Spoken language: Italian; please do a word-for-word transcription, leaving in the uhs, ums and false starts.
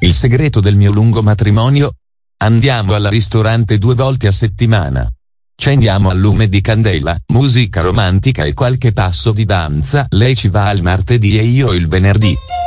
Il segreto del mio lungo matrimonio? Andiamo al ristorante due volte a settimana. Ceniamo al lume di candela, musica romantica e qualche passo di danza. Lei ci va il martedì e io il venerdì.